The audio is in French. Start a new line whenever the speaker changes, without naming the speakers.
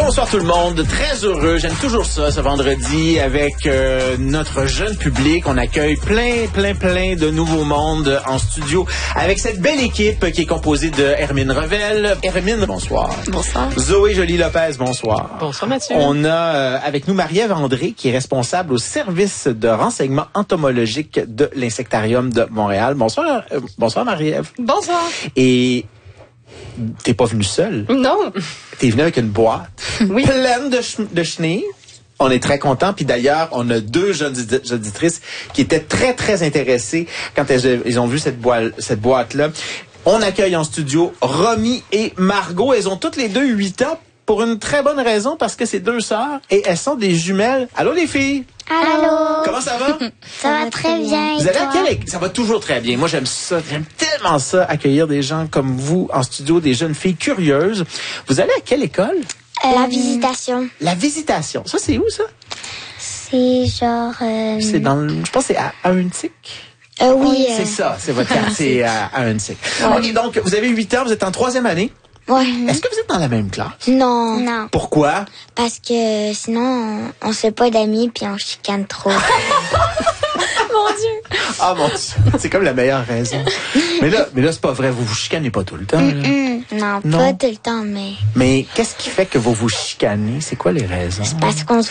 Bonsoir tout le monde, très heureux, j'aime toujours ça ce vendredi avec notre jeune public. On accueille plein de nouveaux mondes en studio avec cette belle équipe qui est composée de Hermine Revel. Hermine, bonsoir.
Bonsoir.
Zoé Joly-Lopez, bonsoir.
Bonsoir Mathieu.
On a avec nous Marie-Ève André qui est responsable au service de renseignement entomologique de l'Insectarium de Montréal. Bonsoir, bonsoir Marie-Ève.
Bonsoir.
Et t'es pas venue seule.
Non.
T'es venue avec une boîte
Oui.
pleine de chenilles. On est très contents. Puis d'ailleurs, on a deux jeunes auditrices qui étaient très intéressées quand elles ont vu cette boîte-là. On accueille en studio Romy et Margot. Elles ont toutes les deux 8 ans pour une très bonne raison, parce que c'est deux sœurs et elles sont des jumelles. Allô les filles?
Allô?
Comment ça va?
Ça va très bien.
Vous allez à quelle... Ça va toujours très bien. Moi, j'aime ça. J'aime tellement ça, accueillir des gens comme vous en studio, des jeunes filles curieuses. Vous allez à quelle école?
La visitation.
La visitation. Ça, c'est où, ça?
C'est genre...
C'est dans le... Je pense que c'est à Ahuntsic.
Oui.
C'est ça. C'est votre quartier à Ahuntsic.
Ouais.
OK, donc, vous avez 8 ans, vous êtes en 3e année.
Ouais.
Est-ce que vous êtes dans la même classe?
Non. Non.
Pourquoi?
Parce que sinon, on se fait pas d'amis puis on chicane trop.
Mon Dieu.
Ah, mon Dieu. C'est comme la meilleure raison. Mais là, c'est pas vrai. Vous vous chicanez pas tout le temps.
Non,
Non.
pas tout le temps, mais...
Mais qu'est-ce qui fait que vous vous chicanez? C'est quoi les raisons?
Parce qu'on se